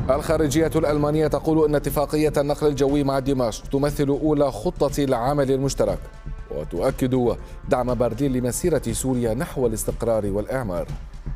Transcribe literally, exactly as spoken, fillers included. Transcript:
الخارجية الألمانية تقول أن اتفاقية النقل الجوي مع دمشق تمثل أولى خطة العمل المشترك، وتؤكد دعم برلين لمسيرة سوريا نحو الاستقرار والإعمار.